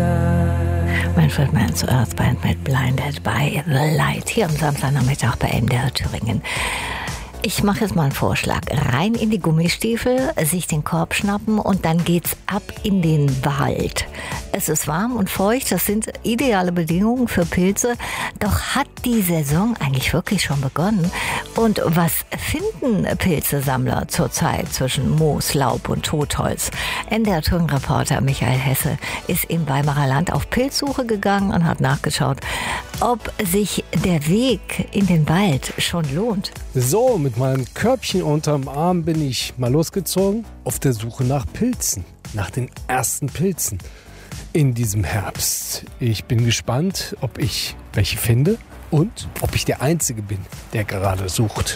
Manfred Mann's Earth Band mit Blinded by the Light hier am Samstagnachmittag bei MDR Thüringen. Ich mache jetzt mal einen Vorschlag. Rein in die Gummistiefel, sich den Korb schnappen und dann geht's ab in den Wald. Es ist warm und feucht, das sind ideale Bedingungen für Pilze. Doch hat die Saison eigentlich wirklich schon begonnen? Und was finden Pilzesammler zurzeit zwischen Moos, Laub und Totholz? NDR Thüringen-Reporter Michael Hesse ist im Weimarer Land auf Pilzsuche gegangen und hat nachgeschaut, ob sich der Weg in den Wald schon lohnt. So, mit meinem Körbchen unterm Arm bin ich mal losgezogen auf der Suche nach Pilzen, nach den ersten Pilzen in diesem Herbst. Ich bin gespannt, ob ich welche finde und ob ich der Einzige bin, der gerade sucht.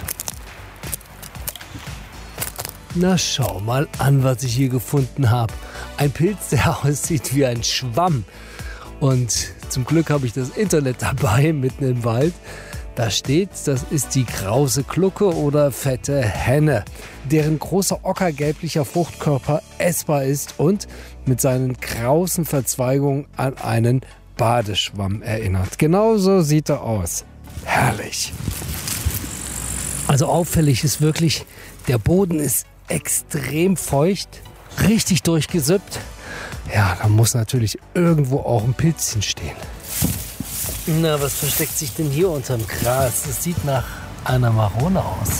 Na, schau mal an, was ich hier gefunden habe. Ein Pilz, der aussieht wie ein Schwamm. Und zum Glück habe ich das Internet dabei, mitten im Wald. Da steht, das ist die krause Glucke oder fette Henne, deren großer ockergelblicher Fruchtkörper essbar ist und mit seinen krausen Verzweigungen an einen Badeschwamm erinnert. Genauso sieht er aus. Herrlich. Also auffällig ist wirklich, der Boden ist extrem feucht, richtig durchgesippt. Ja, da muss natürlich irgendwo auch ein Pilzchen stehen. Na, was versteckt sich denn hier unterm Gras? Das sieht nach einer Marone aus.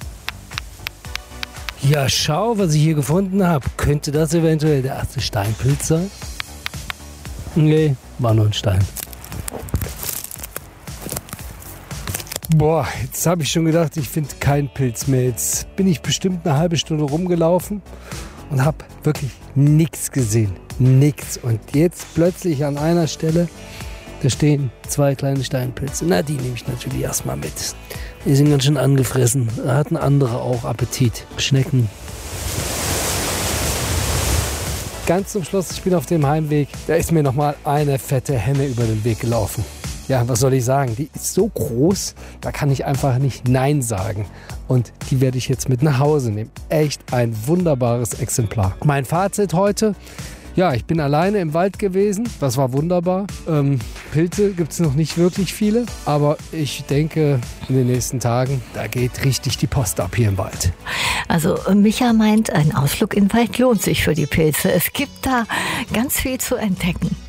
Ja, schau, was ich hier gefunden habe. Könnte das eventuell der erste Steinpilz sein? Nee, war nur ein Stein. Boah, jetzt habe ich schon gedacht, ich finde keinen Pilz mehr. Jetzt bin ich bestimmt eine halbe Stunde rumgelaufen und habe wirklich nichts gesehen. Nichts. Und jetzt plötzlich an einer Stelle, da stehen 2 kleine Steinpilze. Na, die nehme ich natürlich erstmal mit. Die sind ganz schön angefressen. Da hatten andere auch Appetit. Schnecken. Ganz zum Schluss, ich bin auf dem Heimweg. Da ist mir nochmal eine fette Henne über den Weg gelaufen. Ja, was soll ich sagen? Die ist so groß, da kann ich einfach nicht Nein sagen. Und die werde ich jetzt mit nach Hause nehmen. Echt ein wunderbares Exemplar. Mein Fazit heute: Ja, ich bin alleine im Wald gewesen. Das war wunderbar. Pilze gibt es noch nicht wirklich viele. Aber ich denke, in den nächsten Tagen, da geht richtig die Post ab hier im Wald. Also Micha meint, ein Ausflug in den Wald lohnt sich für die Pilze. Es gibt da ganz viel zu entdecken.